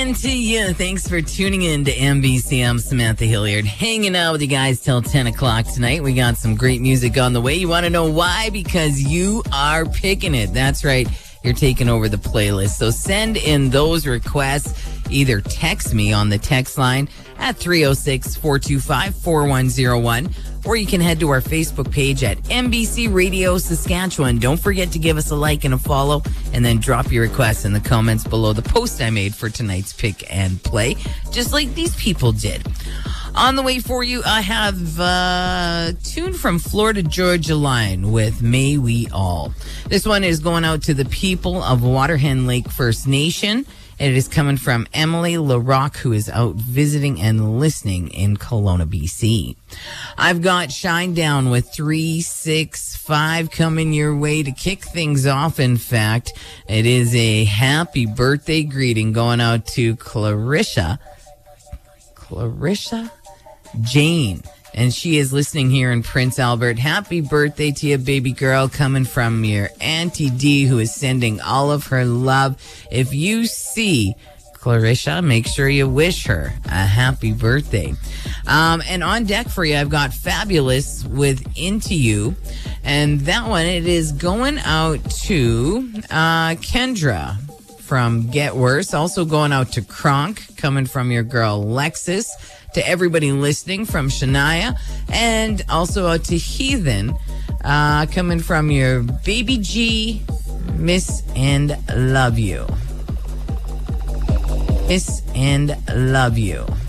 morning to you. Thanks for tuning in to NBC. I'm Samantha Hilliard, hanging out with you guys till 10 o'clock tonight. We got some great music on the way. You want to know why? Because you are picking it. That's right. You're taking over the playlist. So send in those requests. Either text me on the text line at 306-425-4101, or you can head to our Facebook page at NBC Radio Saskatchewan. Don't forget to give us a like and a follow, and then drop your requests in the comments below the post I made for tonight's Pick and Play, just like these people did. On the way for you, I have a tune from Florida Georgia Line with May We All. This one is going out to the people of Waterhen Lake First Nation. It is coming from Emily LaRock, who is out visiting and listening in Kelowna, BC. I've got Shine Down with 365 coming your way to kick things off. In fact, it is a happy birthday greeting going out to Clarissa Jane. And she is listening here in Prince Albert. Happy birthday to you, baby girl, coming from your Auntie D, who is sending all of her love. If you see Clarissa, make sure you wish her a happy birthday. And on deck for you, I've got Fabulous with Into You. And that one, it is going out to Kendra from Get Worse. Also going out to Kronk, coming from your girl Lexus. To everybody listening from Shania, and also out to Heathen, coming from your Baby G, Miss and Love You. Miss and Love You.